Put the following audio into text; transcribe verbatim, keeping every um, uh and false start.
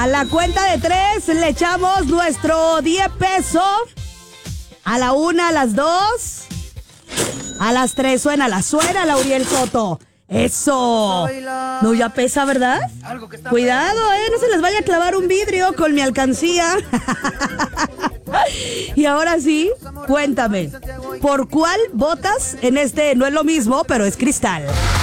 A la cuenta de tres le echamos nuestro diez pesos. A la una, a las dos. A las tres suena la suena, Lauriel Soto. ¡Eso! No, ya pesa, ¿verdad? Cuidado, ¿eh? No se les vaya a clavar un vidrio con mi alcancía. Y ahora sí, cuéntame, ¿por cuál votas en este? No es lo mismo, pero es cristal.